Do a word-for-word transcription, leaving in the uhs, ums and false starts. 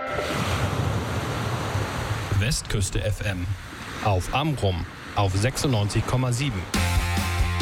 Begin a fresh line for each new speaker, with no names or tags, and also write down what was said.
Westküste F M. Auf Amrum auf sechsundneunzig Komma sieben.